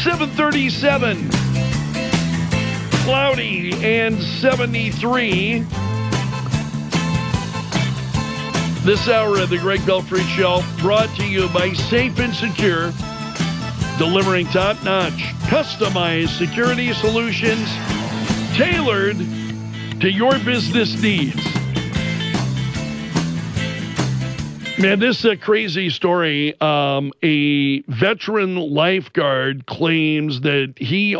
737. Cloudy and 73. This hour of the Greg Belfry Show brought to you by Safe and Secure, delivering top-notch, customized security solutions tailored to your business needs. Man, this is a crazy story. A veteran lifeguard claims that he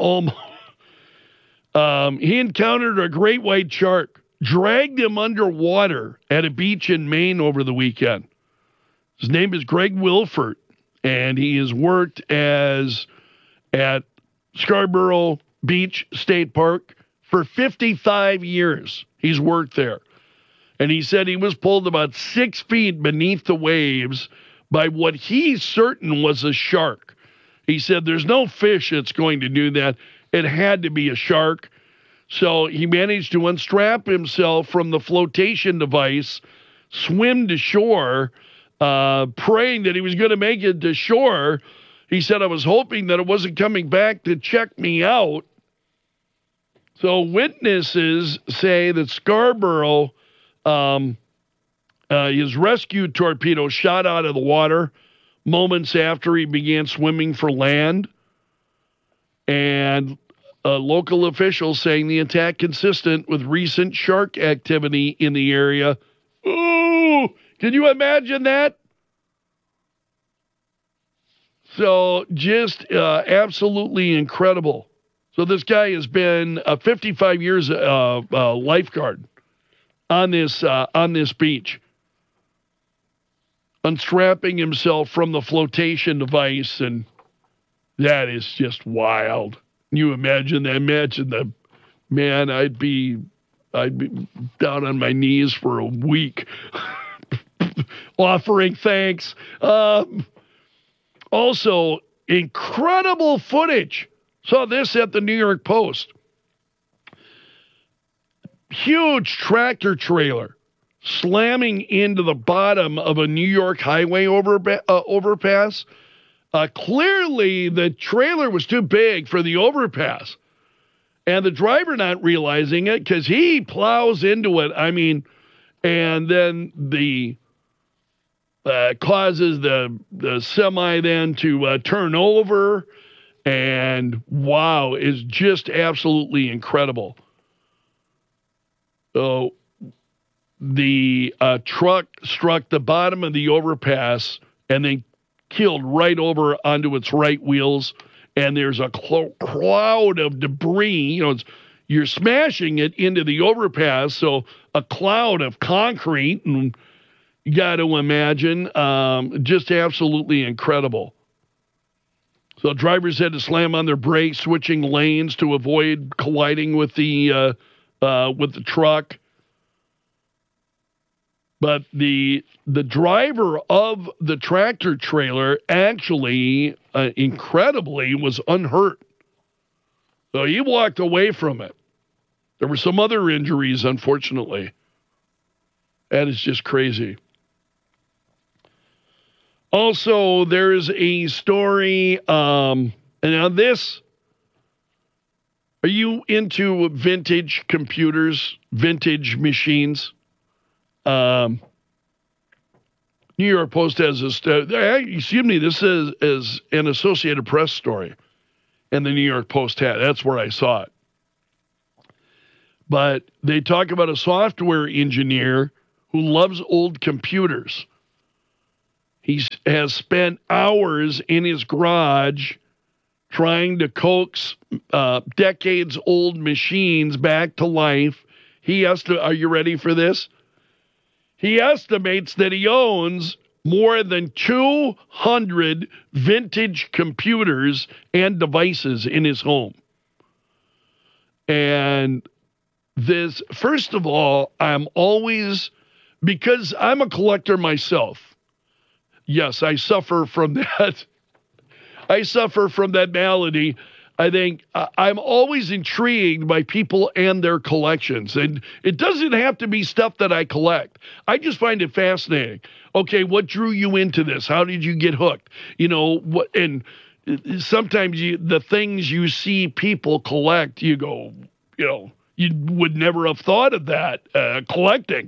encountered a great white shark, dragged him underwater at a beach in Maine over the weekend. His name is Greg Wilford, and he has worked at Scarborough Beach State Park for 55 years. He's worked there. And he said he was pulled about 6 feet beneath the waves by what he's certain was a shark. He said there's no fish that's going to do that. It had to be a shark. So he managed to unstrap himself from the flotation device, swim to shore, praying that he was going to make it to shore. He said, I was hoping that it wasn't coming back to check me out. So witnesses say that Scarborough, his rescue torpedo shot out of the water moments after he began swimming for land. And local officials saying the attack consistent with recent shark activity in the area. Ooh, can you imagine that? So just absolutely incredible. So this guy has been 55 years lifeguard on this beach, unstrapping himself from the flotation device, and that is just wild. You imagine that? Imagine that, man. I'd be down on my knees for a week, offering thanks. Also, incredible footage. Saw this at the New York Post. Huge tractor trailer slamming into the bottom of a New York highway overpass. Clearly, the trailer was too big for the overpass. And the driver not realizing it because he plows into it. I mean, and then the causes the semi then to turn over. And wow, it's just absolutely incredible. So the truck struck the bottom of the overpass and then killed right over onto its right wheels. And there's a cloud of debris. You're smashing it into the overpass, so a cloud of concrete. And you got to imagine, just absolutely incredible. So drivers had to slam on their brakes, switching lanes to avoid colliding with the truck. But the driver of the tractor trailer actually, incredibly, was unhurt. So he walked away from it. There were some other injuries, unfortunately. That is just crazy. Also, there's a story, and now this, are you into vintage computers, vintage machines? New York Post has this, this is an Associated Press story, and the New York Post had, that's where I saw it. But they talk about a software engineer who loves old computers. He has spent hours in his garage trying to coax decades-old machines back to life. Are you ready for this? He estimates that he owns more than 200 vintage computers and devices in his home. And this, first of all, because I'm a collector myself. Yes, I suffer from that. I suffer from that malady. I think I'm always intrigued by people and their collections. And it doesn't have to be stuff that I collect. I just find it fascinating. Okay, what drew you into this? How did you get hooked? sometimes the things you see people collect, you go, you would never have thought of that collecting,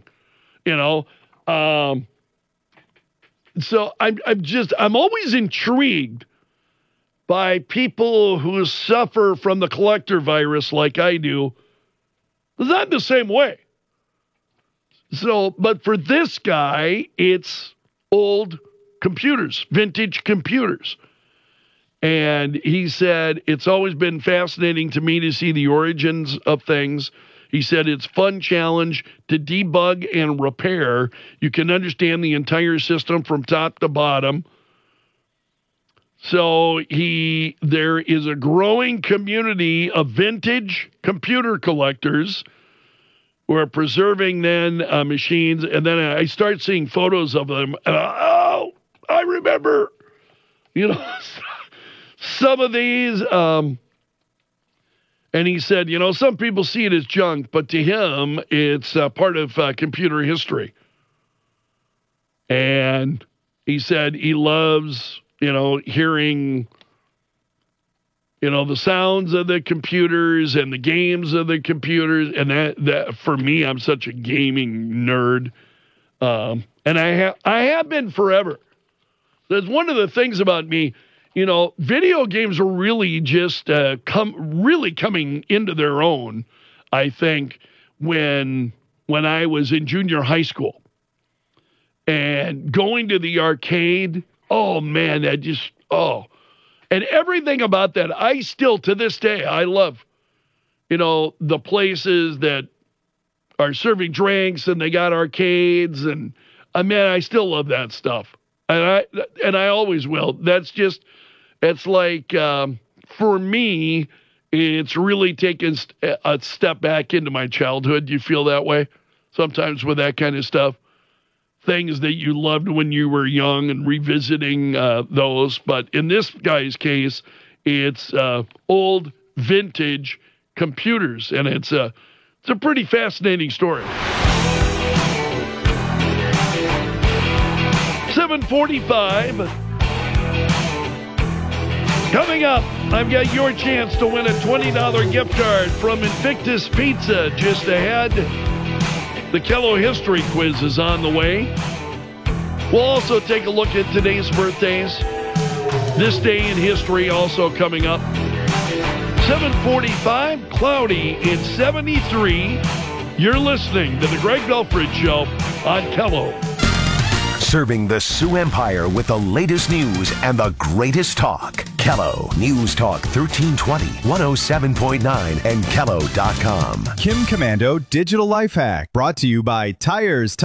So I'm always intrigued by people who suffer from the collector virus like I do. It's not the same way. So, but for this guy, it's old computers, vintage computers. And he said, it's always been fascinating to me to see the origins of things. He said, it's fun challenge to debug and repair. You can understand the entire system from top to bottom. So there is a growing community of vintage computer collectors who are preserving then machines. And then I start seeing photos of them. And I remember, some of these. And he said, some people see it as junk, but to him, it's part of computer history. And he said he loves, hearing, the sounds of the computers and the games of the computers. And that for me, I'm such a gaming nerd. And I have been forever. That's one of the things about me. Video games are really just coming into their own, I think, when I was in junior high school. And going to the arcade, oh, man, and everything about that, I still, to this day, I love, the places that are serving drinks and they got arcades. And, I still love that stuff. And I always will. It's like, for me, it's really taken a step back into my childhood. Do you feel that way sometimes with that kind of stuff? Things that you loved when you were young and revisiting those. But in this guy's case, it's old vintage computers. And it's a pretty fascinating story. 7:45. Coming up, I've got your chance to win a $20 gift card from Invictus Pizza just ahead. The Kello History Quiz is on the way. We'll also take a look at today's birthdays. This day in history also coming up. 7:45, cloudy in 73. You're listening to The Greg Belfridge Show on Kello. Serving the Sioux Empire with the latest news and the greatest talk. Kello News Talk 1320, 107.9, and Kello.com. Kim Commando Digital Life Hack, brought to you by Tires,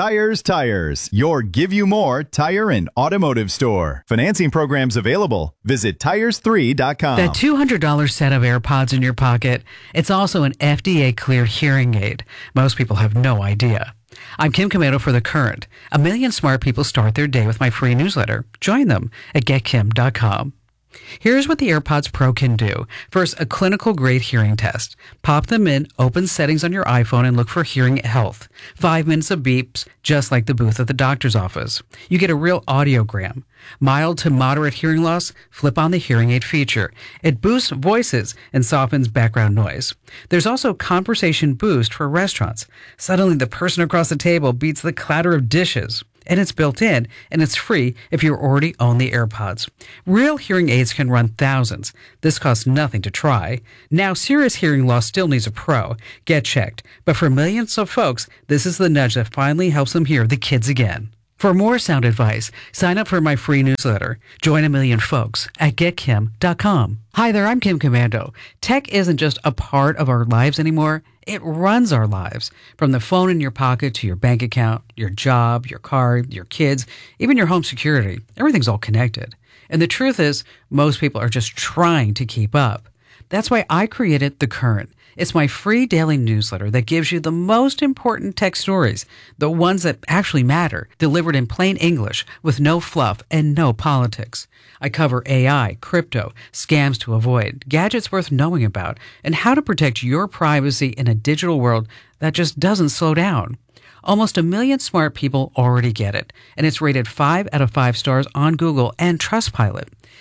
your Give You More tire and automotive store. Financing programs available. Visit tires3.com. That $200 set of AirPods in your pocket, it's also an FDA-cleared hearing aid. Most people have no idea. I'm Kim Commando for The Current. 1 million smart people start their day with my free newsletter. Join them at getkim.com. Here's what the AirPods Pro can do. First, a clinical-grade hearing test. Pop them in, open settings on your iPhone, and look for hearing health. 5 minutes of beeps, just like the booth at the doctor's office. You get a real audiogram. Mild to moderate hearing loss? Flip on the hearing aid feature. It boosts voices and softens background noise. There's also Conversation Boost for restaurants. Suddenly, the person across the table beats the clatter of dishes. And it's built in, and it's free if you already own the AirPods. Real hearing aids can run thousands. This costs nothing to try. Now, serious hearing loss still needs a pro. Get checked. But for millions of folks, this is the nudge that finally helps them hear the kids again. For more sound advice, sign up for my free newsletter. Join 1 million folks at getkim.com. Hi there, I'm Kim Commando. Tech isn't just a part of our lives anymore. It runs our lives. From the phone in your pocket to your bank account, your job, your car, your kids, even your home security. Everything's all connected. And the truth is, most people are just trying to keep up. That's why I created The Current. It's my free daily newsletter that gives you the most important tech stories, the ones that actually matter, delivered in plain English with no fluff and no politics. I cover AI, crypto, scams to avoid, gadgets worth knowing about, and how to protect your privacy in a digital world that just doesn't slow down. Almost 1 million smart people already get it, and it's rated 5 out of 5 stars on Google and Trustpilot.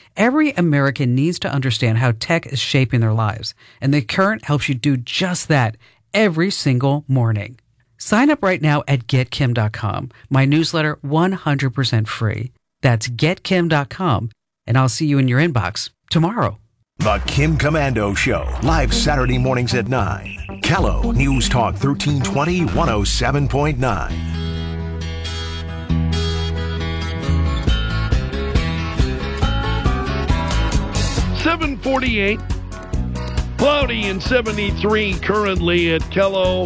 Every American needs to understand how tech is shaping their lives, and The Current helps you do just that every single morning. Sign up right now at getkim.com. My newsletter 100% free. That's getkim.com, and I'll see you in your inbox tomorrow. The Kim Komando Show, live Saturday mornings at 9. Kello News Talk 1320 107.9. 748, cloudy and 73 currently at Kello.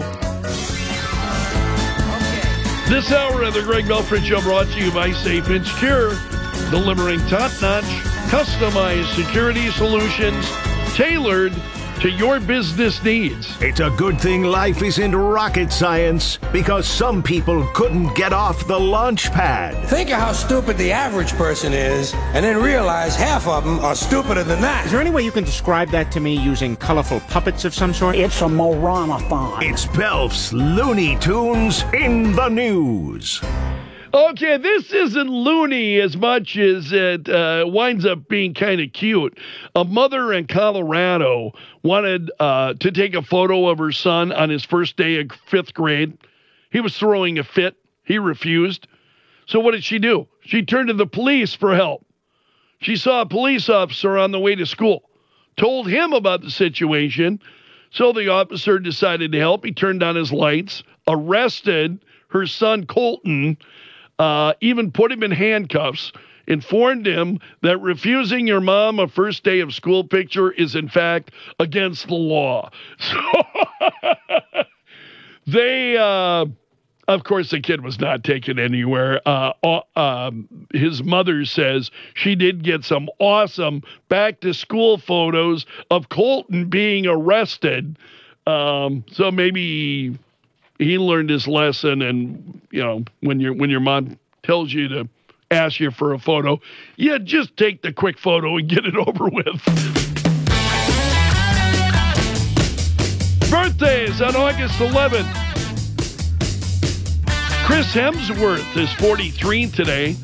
This hour of the Greg Belfrage Show brought to you by Safe and Secure, delivering top-notch, customized security solutions tailored to your business needs. It's a good thing life isn't rocket science, because some people couldn't get off the launch pad. Think of how stupid the average person is, and then realize half of them are stupider than that. Is there any way you can describe that to me using colorful puppets of some sort? It's a Morana-thon. It's Belf's Looney Tunes in the news. Okay, this isn't loony as much as it winds up being kind of cute. A mother in Colorado wanted to take a photo of her son on his first day of fifth grade. He was throwing a fit. He refused. So what did she do? She turned to the police for help. She saw a police officer on the way to school, told him about the situation. So the officer decided to help. He turned on his lights, arrested her son, Colton, even put him in handcuffs, informed him that refusing your mom a first day of school picture is, in fact, against the law. So they, of course, the kid was not taken anywhere. His mother says she did get some awesome back-to-school photos of Colton being arrested. So maybe he learned his lesson, and when your mom tells you to ask you for a photo, yeah, just take the quick photo and get it over with. Birthdays on August 11th. Chris Hemsworth is 43 today.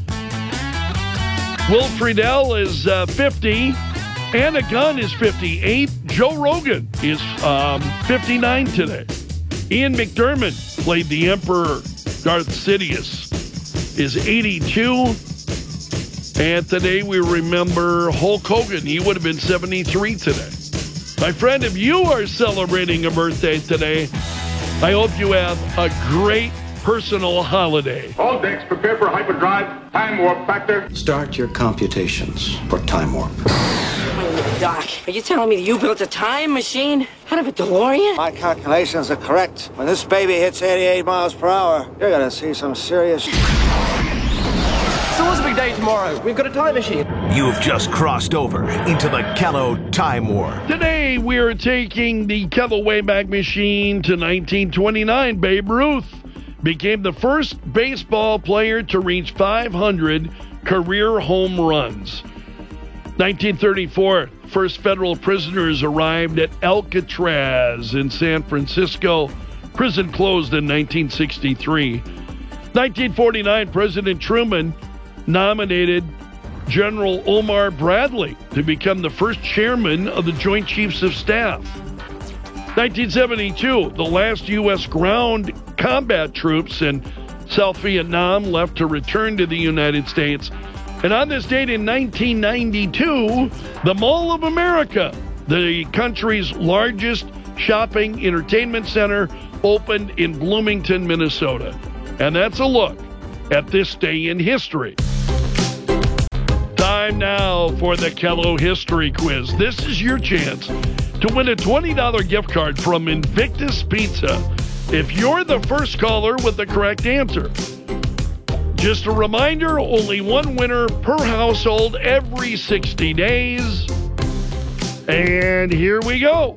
Will Friedle is 50. Anna Gunn is 58. Joe Rogan is 59 today. Ian McDermott played the Emperor. Darth Sidious is 82. And today we remember Hulk Hogan. He would have been 73 today. My friend, if you are celebrating a birthday today, I hope you have a great personal holiday. All decks prepare for hyperdrive. Time warp factor. Start your computations for time warp. Doc, are you telling me that you built a time machine out of a DeLorean? My calculations are correct. When this baby hits 88 miles per hour, you're gonna see some serious... So what's the big day tomorrow? We've got a time machine. You've just crossed over into the Kello Time Warp. Today we are taking the Kello Wayback Machine to 1929. Babe Ruth became the first baseball player to reach 500 career home runs. 1934, first federal prisoners arrived at Alcatraz in San Francisco. Prison closed in 1963. 1949, President Truman nominated General Omar Bradley to become the first chairman of the Joint Chiefs of Staff. 1972, the last U.S. ground combat troops in South Vietnam left to return to the United States. And on this date in 1992, the Mall of America, the country's largest shopping entertainment center, opened in Bloomington, Minnesota. And that's a look at this day in history. Time now for the Kello History Quiz. This is your chance to win a $20 gift card from Invictus Pizza if you're the first caller with the correct answer. Just a reminder, only one winner per household every 60 days. And here we go.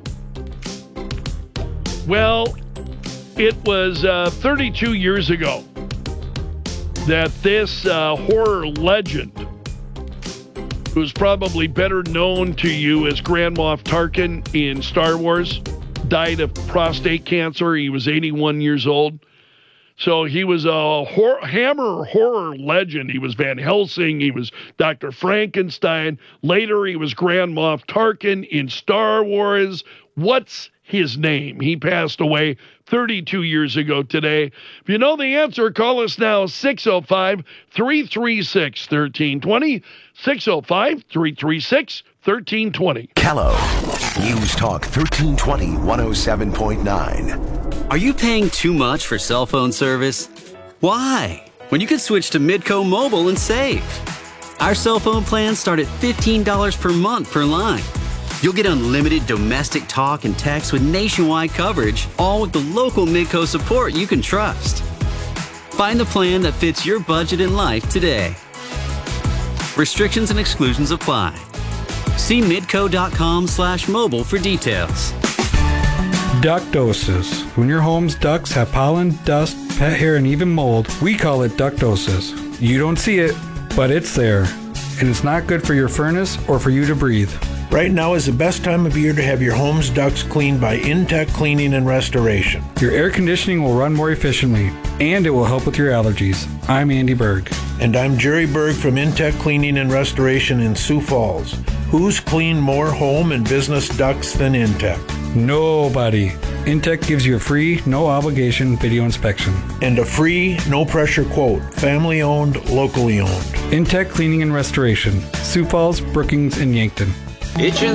Well, it was 32 years ago that this horror legend, who's probably better known to you as Grand Moff Tarkin in Star Wars, died of prostate cancer. He was 81 years old. So he was a Hammer horror legend. He was Van Helsing. He was Dr. Frankenstein. Later, he was Grand Moff Tarkin in Star Wars. What's his name? He passed away 32 years ago today. If you know the answer, call us now, 605-336-1320, 605-336-1320. Kello, News Talk 1320, 107.9. Are you paying too much for cell phone service? Why? When you could switch to Midco Mobile and save. Our cell phone plans start at $15 per month per line. You'll get unlimited domestic talk and text with nationwide coverage, all with the local Midco support you can trust. Find the plan that fits your budget and life today. Restrictions and exclusions apply. See midco.com/mobile for details. Ductosis. When your home's ducts have pollen, dust, pet hair, and even mold, we call it ductosis. You don't see it, but it's there. And it's not good for your furnace or for you to breathe. Right now is the best time of year to have your home's ducts cleaned by Intech Cleaning and Restoration. Your air conditioning will run more efficiently, and it will help with your allergies. I'm Andy Berg. And I'm Jerry Berg from Intech Cleaning and Restoration in Sioux Falls. Who's cleaned more home and business ducts than Intech? Nobody. Intech gives you a free, no-obligation video inspection. And a free, no-pressure quote. Family-owned, locally owned. Intech Cleaning and Restoration. Sioux Falls, Brookings, and Yankton. Itching